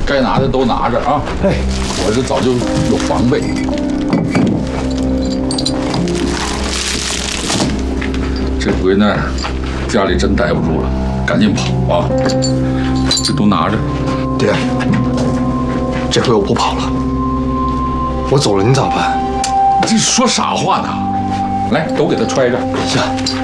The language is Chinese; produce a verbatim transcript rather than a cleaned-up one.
该拿的都拿着啊！ 哎， 我这早就有防备。这回呢，家里真待不住了，赶紧跑啊！这都拿着。 爹，这回我不跑了，我走了您咋办？ 这说傻话呢！来，都给他揣着。 行。